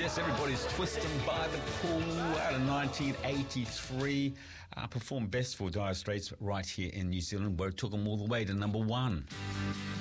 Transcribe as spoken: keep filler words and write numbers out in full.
Yes, everybody's twisting by the pool out of nineteen eighty-three. Uh, performed best for Dire Straits right here in New Zealand, where it took them all the way to number one.